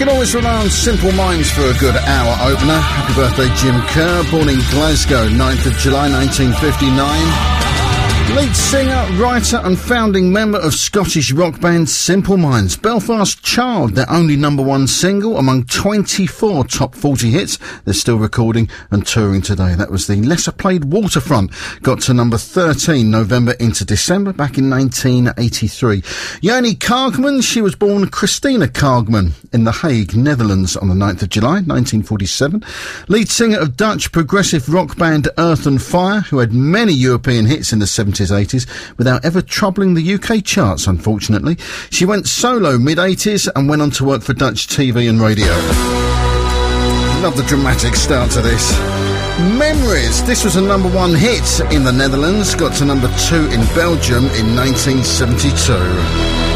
can always rely on Simple Minds for a good hour opener. Happy birthday, Jim Kerr, born in Glasgow, 9th of July 1959. Lead singer, writer and founding member of Scottish rock band Simple Minds. Belfast Child, their only number one single among 24 top 40 hits. They're still recording and touring today. That was the lesser played Waterfront. Got to number 13 November into December back in 1983. Janie Kargman, she was born Christina Kargman in The Hague, Netherlands on the 9th of July 1947. Lead singer of Dutch progressive rock band Earth and Fire, who had many European hits in the 70s, 80s, without ever troubling the UK charts, unfortunately. She went solo mid-80s and went on to work for Dutch TV and radio. Love the dramatic start to this. Memories. This was a number one hit in the Netherlands, got to number 2 in Belgium in 1972.